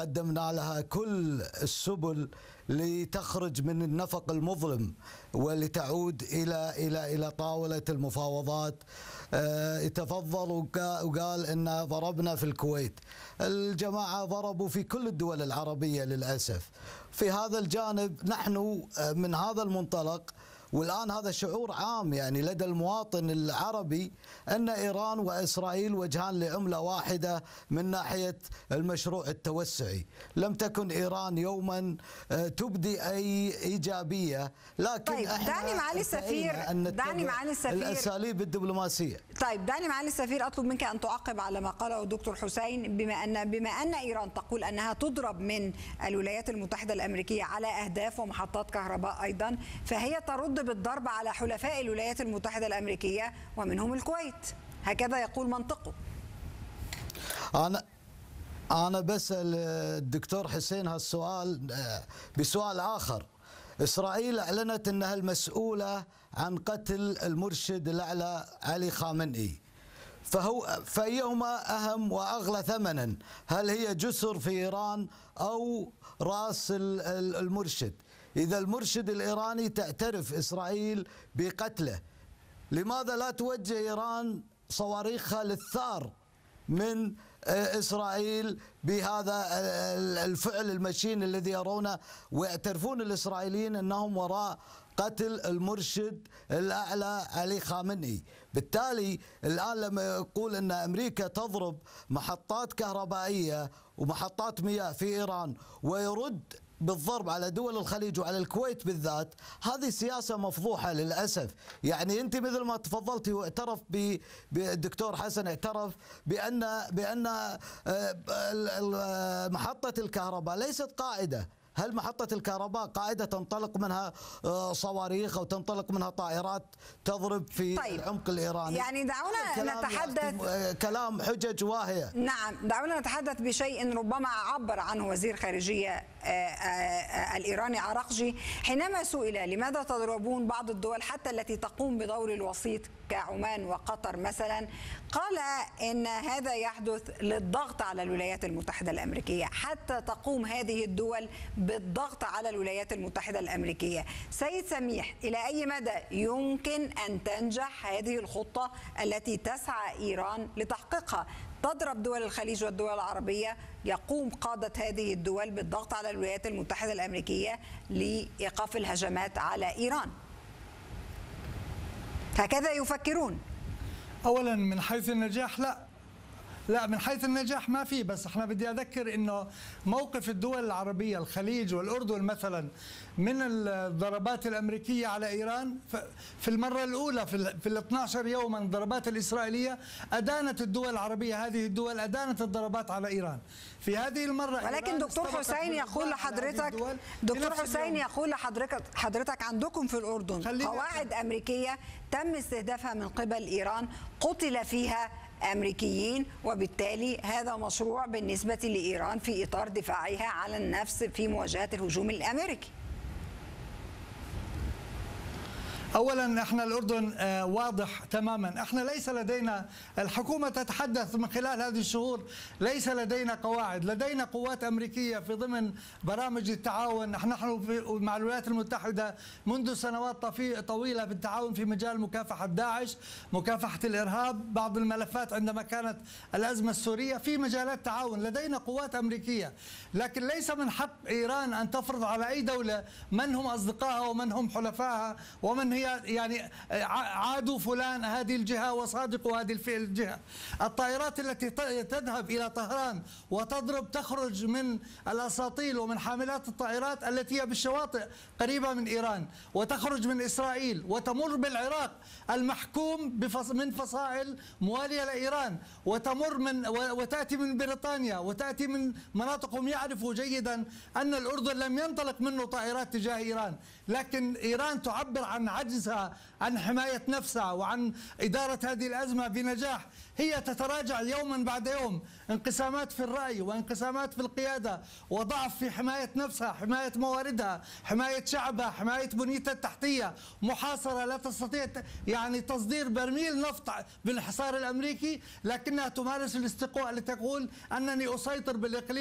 قدمنا لها كل السبل لتخرج من النفق المظلم ولتعود إلى طاولة المفاوضات. تفضل وقال إن ضربنا في الكويت. الجماعة ضربوا في كل الدول العربية للأسف. في هذا الجانب نحن من هذا المنطلق، والآن هذا شعور عام يعني لدى المواطن العربي أن إيران وإسرائيل وجهان لعملة واحدة من ناحية المشروع التوسعي. لم تكن إيران يوما تبدي أي إيجابية، لكن طيب دعني معالي السفير الأساليب الدبلوماسية. طيب دعني معالي السفير أطلب منك أن تعقب على ما قاله الدكتور حسين، بما أن إيران تقول أنها تضرب من الولايات المتحدة الأمريكية على أهداف ومحطات كهرباء أيضا، فهي ترد بالضرب على حلفاء الولايات المتحدة الأمريكية ومنهم الكويت، هكذا يقول منطقه. أنا بسأل الدكتور حسين هالسؤال بسؤال آخر. إسرائيل أعلنت أنها المسؤولة عن قتل المرشد الأعلى علي خامنئي، فأيهما أهم وأغلى ثمنا؟ هل هي جسر في إيران أو رأس المرشد؟ إذا المرشد الإيراني تعترف إسرائيل بقتله، لماذا لا توجه إيران صواريخها للثار من إسرائيل بهذا الفعل المشين الذي يرونه ويعترفون الإسرائيليين أنهم وراء قتل المرشد الأعلى علي خامنئي؟ بالتالي الآن لما يقول أن أمريكا تضرب محطات كهربائية ومحطات مياه في إيران ويرد بالضرب على دول الخليج وعلى الكويت بالذات، هذه سياسة مفضوحة للأسف. يعني أنت مثل ما تفضلتي واعترف بالدكتور حسن، اعترف بأن محطة الكهرباء ليست قاعدة. هل محطة الكهرباء قاعدة تنطلق منها صواريخ أو تنطلق منها طائرات تضرب في العمق الإيراني؟ يعني دعونا نتحدث كلام حجج واهية. نعم، دعونا نتحدث بشيء ربما عبر عنه وزير خارجية الإيراني عراقجي حينما سئل لماذا تضربون بعض الدول حتى التي تقوم بدور الوسيط كعمان وقطر مثلا، قال إن هذا يحدث للضغط على الولايات المتحدة الأمريكية، حتى تقوم هذه الدول بالضغط على الولايات المتحدة الأمريكية. سيد سميح، إلى أي مدى يمكن أن تنجح هذه الخطة التي تسعى إيران لتحقيقها؟ تضرب دول الخليج والدول العربية، يقوم قادة هذه الدول بالضغط على الولايات المتحدة الأمريكية لإيقاف الهجمات على إيران. هكذا يفكرون. أولا من حيث النجاح لا من حيث النجاح ما في، بس احنا بدي اذكر انه موقف الدول العربيه الخليج والاردن مثلا من الضربات الامريكيه على ايران في المره الاولى في ال 12 يوما الضربات الاسرائيليه ادانت الدول العربيه، هذه الدول ادانت الضربات على ايران. في هذه المره ولكن دكتور حسين يقول لحضرتك عندكم في الاردن قواعد امريكيه تم استهدافها من قبل ايران، قتل فيها أمريكيين، وبالتالي هذا مشروع بالنسبة لإيران في إطار دفاعها على النفس في مواجهة الهجوم الأمريكي. أولا احنا الأردن واضح تماما، احنا ليس لدينا، الحكومة تتحدث من خلال هذه الشهور ليس لدينا قواعد، لدينا قوات أمريكية في ضمن برامج التعاون. نحن مع الولايات المتحدة منذ سنوات طويلة بالتعاون في مجال مكافحة داعش، مكافحة الإرهاب، بعض الملفات عندما كانت الأزمة السورية، في مجالات تعاون لدينا قوات أمريكية. لكن ليس من حق إيران أن تفرض على أي دولة من هم أصدقائها ومن هم حلفائها ومن هي يعني عادوا فلان هذه الجهة وصادقوا هذه الجهة. الطائرات التي تذهب إلى طهران وتضرب تخرج من الأساطيل ومن حاملات الطائرات التي هي بالشواطئ قريبة من إيران، وتخرج من إسرائيل وتمر بالعراق المحكوم من فصائل موالية لإيران، وتأتي من بريطانيا وتأتي من مناطق هم يعرفوا جيدا أن الأردن لم ينطلق منه طائرات تجاه إيران. لكن إيران تعبر عن عجزها عن حماية نفسها وعن إدارة هذه الأزمة بنجاح. هي تتراجع يوما بعد يوم، انقسامات في الرأي وانقسامات في القيادة وضعف في حماية نفسها، حماية مواردها، حماية شعبها، حماية بنيتها التحتية، محاصرة لا تستطيع يعني تصدير برميل نفط بالحصار الأمريكي، لكنها تمارس الاستقواء لتقول أنني أسيطر بالإقليم